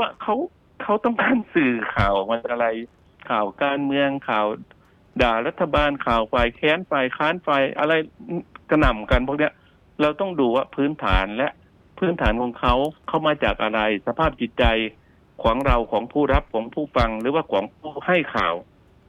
ว่าเขาต้องการสื่อข่าวมันอะไรข่าวการเมืองข่าวด่ารัฐบาลข่าวฝ่ายแค้นฝ่ายค้านฝ่ายอะไรกระหน่ำกันพวกเนี้ยเราต้องดูว่าพื้นฐานและพื้นฐานของเขามาจากอะไรสภาพจิตใจของเราของผู้รับของผู้ฟังหรือว่าของผู้ให้ข่าว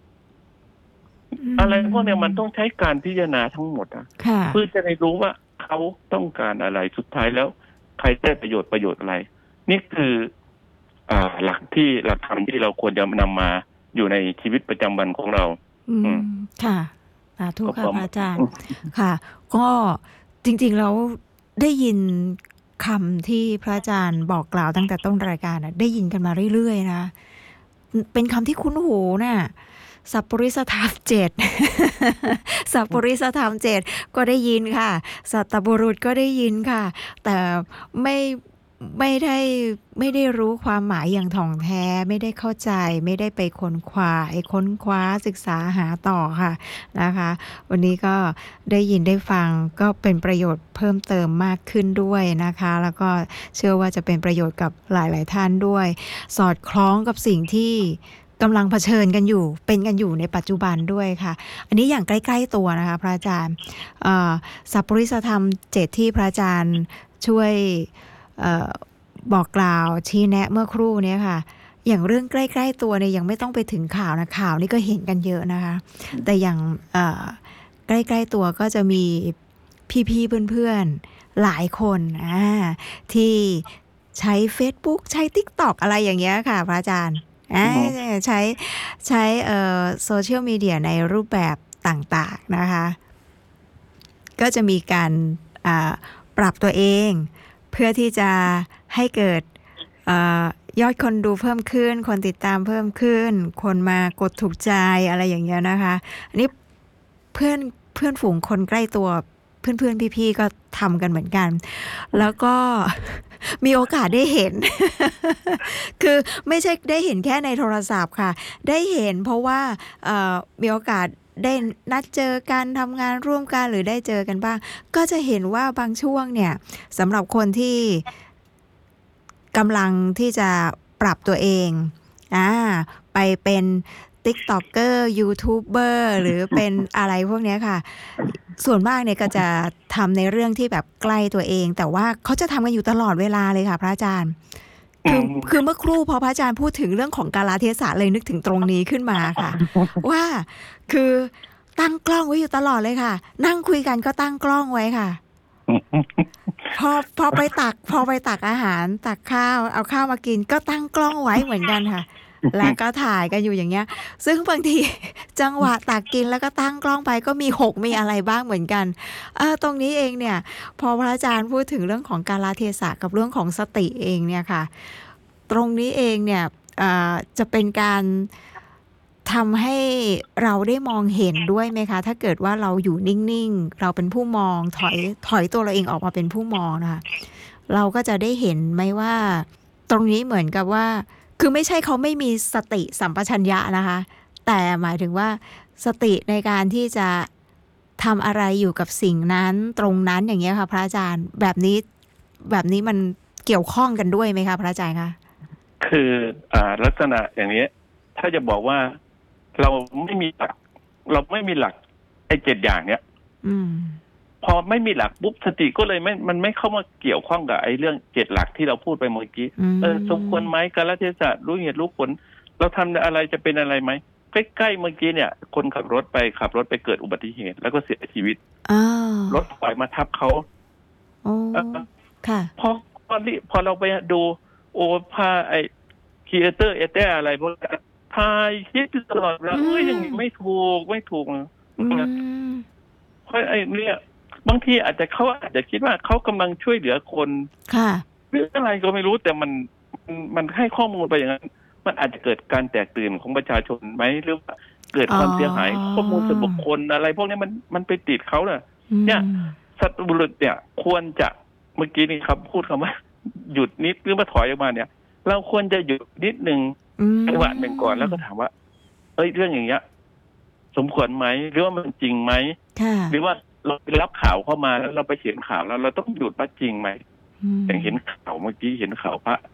อะไรพวกเนี้ยมันต้องใช้การพิจารณาทั้งหมดเพื่อจะได้รู้ว่าเขาต้องการอะไรสุดท้ายแล้วใครได้ประโยชน์อะไรนี่คือหลักธรรมที่เราควรจะนำมาอยู่ในชีวิตประจำวันของเราค่ะสาธุค่ะพระอาจารย์ค่ะก็จริงๆแล้วได้ยินคำที่พระอาจารย์บอกกล่าวตั้งแต่ต้นรายการได้ยินกันมาเรื่อยๆนะเป็นคำที่คุ้นหูน่ะสัพปริสธรรม7 สัพปริสธรรม7ก็ได้ยินค่ะสัตตบุรุษก็ได้ยินค่ะแต่ไม่ได้รู้ความหมายอย่างถ่องแท้ไม่ได้เข้าใจไม่ได้ไปค้นคว้าศึกษาหาต่อค่ะนะคะวันนี้ก็ได้ยินได้ฟังก็เป็นประโยชน์เพิ่มเติมมากขึ้นด้วยนะคะแล้วก็เชื่อว่าจะเป็นประโยชน์กับหลายๆท่านด้วยสอดคล้องกับสิ่งที่กำลังเผชิญกันอยู่เป็นกันอยู่ในปัจจุบันด้วยค่ะอันนี้อย่างใกล้ๆตัวนะคะพระอาจารย์สัพปริสธรรม7ที่พระอาจารย์ช่วยบอกกล่าวชี้แนะเมื่อครู่นี้ค่ะอย่างเรื่องใกล้ๆตัวเนี่ยยังไม่ต้องไปถึงข่าวนะข่าวนี่ก็เห็นกันเยอะนะคะแต่อย่างใกล้ๆตัวก็จะมีพี่ๆเพื่อนๆหลายคนที่ใช้ Facebook ใช้ TikTok อะไรอย่างเงี้ยค่ะพระอาจารย์ใช้โซเชียลมีเดียในรูปแบบต่างๆนะคะก็จะมีการปรับตัวเองเพื่อที่จะให้เกิดยอดคนดูเพิ่มขึ้นคนติดตามเพิ่มขึ้นคนมากดถูกใจอะไรอย่างเงี้ยนะคะอันนี้เพื่อนฝูงคนใกล้ตัวเพื่อนพี่ๆก็ทำกันเหมือนกันแล้วก็มีโอกาสได้เห็น คือไม่ใช่ได้เห็นแค่ในโทรศัพท์ค่ะได้เห็นเพราะว่ามีโอกาสได้นัดเจอกันทำงานร่วมกันหรือได้เจอกันบ้างก็จะเห็นว่าบางช่วงเนี่ยสำหรับคนที่กำลังที่จะปรับตัวเองไปเป็น TikToker ยูทูบเบอร์หรือเป็นอะไรพวกนี้ค่ะส่วนมากเนี่ยก็จะทำในเรื่องที่แบบใกล้ตัวเองแต่ว่าเขาจะทำกันอยู่ตลอดเวลาเลยค่ะพระอาจารย์คือเมื่อครู่พอพระอาจารย์พูดถึงเรื่องของกาลเทศะเลยนึกถึงตรงนี้ขึ้นมาค่ะ ว่าคือตั้งกล้องไว้อยู่ตลอดเลยค่ะนั่งคุยกันก็ตั้งกล้องไว้ค่ะ พอไปตักอาหารตักข้าวเอาข้าวมากินก็ตั้งกล้องไว้เหมือนกันค่ะ แล้วก็ถ่ายกันอยู่อย่างเงี้ยซึ่งบางทีจังหวะตักกินแล้วก็ตั้งกล้องไปก็มีมีอะไรบ้างเหมือนกันตรงนี้เองเนี่ยพอพระอาจารย์พูดถึงเรื่องของกาลเทศะกับเรื่องของสติเองเนี่ยค่ะตรงนี้เองเนี่ยจะเป็นการทำให้เราได้มองเห็นด้วยไหมคะถ้าเกิดว่าเราอยู่นิ่งๆเราเป็นผู้มองถอยตัวเราเองออกมาเป็นผู้มองนะคะเราก็จะได้เห็นไหมว่าตรงนี้เหมือนกับว่าคือไม่ใช่เขาไม่มีสติสัมปชัญญะนะคะแต่หมายถึงว่าสติในการที่จะทำอะไรอยู่กับสิ่งนั้นตรงนั้นอย่างเงี้ยค่ะพระอาจารย์แบบนี้มันเกี่ยวข้องกันด้วยไหมคะพระอาจารย์คะคือลักษณะอย่างนี้ถ้าจะบอกว่าเราไม่มีหลักไอ้7อย่างเนี้ยพอไม่มีหลักปุ๊บสติก็เลยมันไม่เข้ามาเกี่ยวข้องกับไอ้เรื่อง7หลักที่เราพูดไปเมื่อกี้สมควรไหมกาลเทศะรู้เหตุรู้ผลเราทำอะไรจะเป็นอะไรไหมใกล้ๆเมื่อกี้เนี่ยคนขับรถไปเกิดอุบัติเหตุแล้วก็เสียชีวิตรถถอยมาทับเขาค่ะพอเราไปดูพาไอ้ครีเอเตอร์อะไรพวกทายคิดตลอดแล้วอย่างนี้ไม่ถูกเพราะไอ้เนี่ยบางทีเขาอาจจะคิดว่าเขากำลังช่วยเหลือคนค่ะหรืออะไรก็ไม่รู้แต่มันให้ข้อมูลไปอย่างนั้นมันอาจจะเกิดการแตกตื่นของประชาชนไหมหรือว่าเกิดความเสียหายข้อมูลส่วนบุคคลอะไรพวกนี้มันไปติดเขาเนี่ยสัตว์บุรุษเนี่ยควรจะเมื่อกี้นี้ครับพูดคำว่าหยุดนิดหรือว่าถอยออกมาเนี่ยเราควรจะหยุดนิดนึงจังหวะหนึ่งก่อนแล้วก็ถามว่าเรื่องอย่างเงี้ยสมควรไหมหรือว่ามันจริงไหมหรือว่าเราไปรับข่าวเข้ามาแล้วเราไปเห็นข่าวแล้วเราต้องหยุดว่าจริงไหมอย่างเห็นข่าวเมื่อกี้เห็นข่าวพระ